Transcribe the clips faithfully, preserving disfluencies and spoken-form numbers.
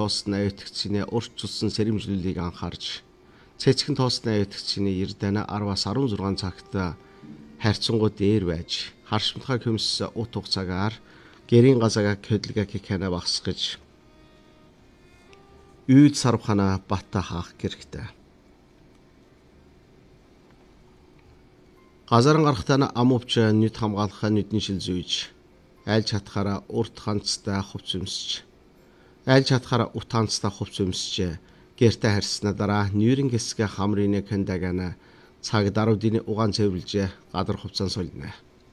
тоосны аюутгчны урьдчилсан сэрэмжлүүлгийг анхаарж цэцгэн тоосны аюутгчны эрдэнэ араваас арван зургаан цагт хайрцангуй дээр байж харшимтгай көмс ут хугацаагаар гэрийн газага көдлөг кикана багсгаж үүд сарвхана бата хаах гэрхтээ. Газарын гарахтаа амувч нүд хамгаалах нүдний шил зүйж аль чатхаараа урт ганцтай хувц өмсч аль чатхаараа ут ганцтай хувц өмсч гэртэ харьсна дараа нүүрэн гэсгэ хамрын кандагана цаг даруудын угаан цэвэрлж гадар хувцаан сольно.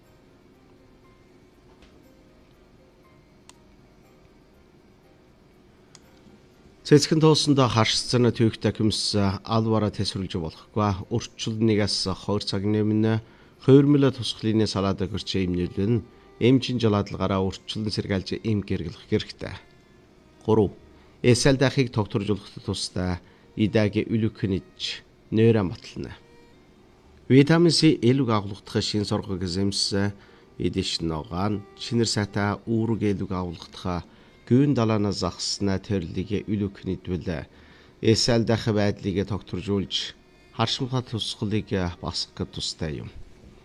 Цэцгэн тоосондоо харшцсан төвхтэй көмс алвара тэсвэрлж болохгүй. Урчлнигаас хоёр цагны өмнө хувирмал тусгалын салаад гэрч имнэлэн эмчин жалаадлагаараа урчлан сэргэлж эм гэргэлэх хэрэгтэй. гурав. Эсэл дахыг тогтворжуулахад тусдаа идагийн үлүкнэж нойроо матлна. Витамин С элүг агуулгадах шин соргог зэмс эдэш ногоон шинэр сата үүрэг элүг агуулгадах гүн далаана загсна төрлөгийг үлүкнэдвэл эсэл дах байдлыг тогтворжуулж харшимхаа тусгалыг багасгах тустай юм.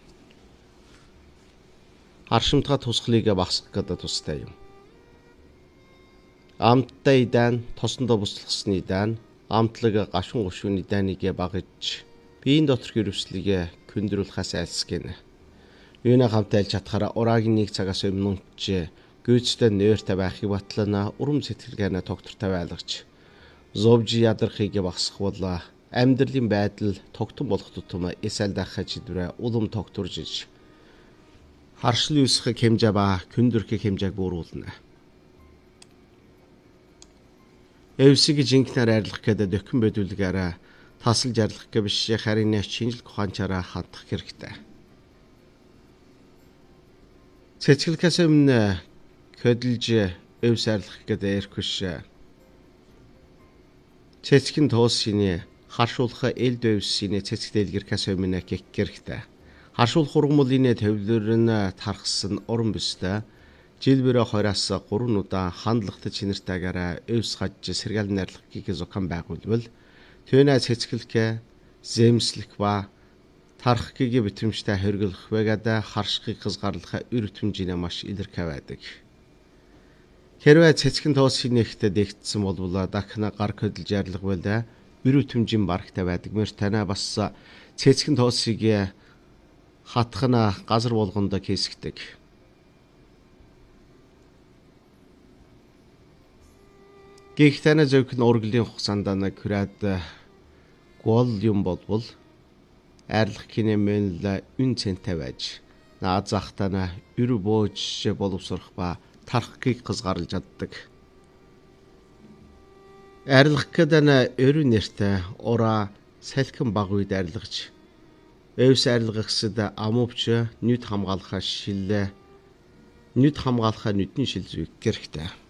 Харшимтгай тусгалыг багасгах тустай юм. Амттай дан тосондоо буслахсны дан амтлаг гашуун гушууны даныг багаж биеийн дотор хөрвслийг көндрүүлэхээс айлсгэнэ. Юуна хамтаа айлж чадхаараа ураагийн нэг цагаас өмнөч гүйцэтгэл нойртой байхыг батлана урам сэтгэлгээнэ тогтвортой байлгаж зовж ядархыг багасгах амьдралын байдал тогтсон болох тутам эсэл дахах чидрэ улам тогтворж харшил юусах хэмжээ ба көндөрх хэмжээг бууруулна. Эвсэг жинкнэр арилгах гэдэг дөхөн бодулгаараа тасалж арилгах гэж биш харин шинжлэх ухаанчаараа хандах хэрэгтэй. Цэцгэлээс өмнө хөдөлж өвс арилгах гэдэг эрхвш. Цэцгэн тоосны харшуулах эл дэвсийн цэцэг дэлгэрхээс өмнө гэх хэрэгтэй. Харшуулах ургамлын төвлөрн тархсан уран бүстэй жилбэрэ хоёроос гурван удаа хандлагатай чинэртэйгээр өвс гаж сэргээл найрлагыг зохион байгуулвал төвнэ цэцгэлхэ зэмслэх ба тархахыг битэмжтэй хэрэглэх байгаад харшихыг хязгаарлах үр өтөмжийн маш илэрхий байдаг. Хэрвээ цэцгэн тоосны нэгт дэгдсэн болвол дахна гар хөдөлж арилга байлаа үр өтөмжийн барагтай байдаг мөр танаа бас цэцгэн тоосыг хатхна газар болгонд хийсгдэг. Гэх танаа зөвхөн урглын хугацаанд нэг хүрээд гол юм болвол арилгах кинемэл үн цэнтэй байж наад захтана үр бөөж боловсрох ба тархахыг хязгаарлаж чаддаг. Арилгах гэдэг нь өрөө нэртэй ураа салхин баг үед арилгаж өвс арилгахсад амувч нүд хамгаалах шил нүд хамгаалах нүдний шил зүйх хэрэгтэй.